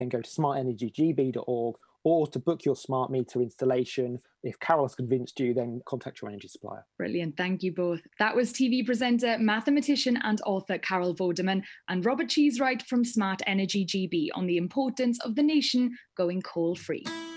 then go to smartenergygb.org, or to book your smart meter installation. If Carol's convinced you, then contact your energy supplier. Brilliant. Thank you both. That was TV presenter, mathematician and author Carol Vorderman and Robert Cheesewright from Smart Energy GB on the importance of the nation going coal-free.